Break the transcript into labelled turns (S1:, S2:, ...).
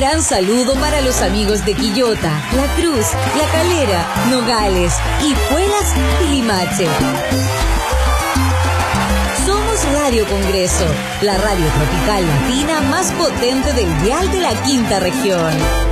S1: gran saludo para los amigos de Quillota, La Cruz, La Calera, Nogales, Hijuelas y Limache. Somos Radio Congreso, la radio tropical latina más potente del dial de la quinta región.